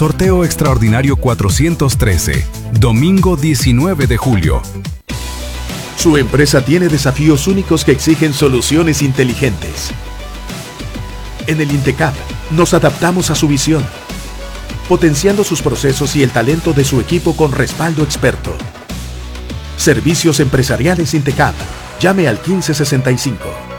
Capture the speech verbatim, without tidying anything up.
Sorteo extraordinario cuatrocientos trece, domingo diecinueve de julio. Su empresa tiene desafíos únicos que exigen soluciones inteligentes. En el INTECAP nos adaptamos a su visión, potenciando sus procesos y el talento de su equipo con respaldo experto. Servicios Empresariales INTECAP. Llame al quince sesenta y cinco.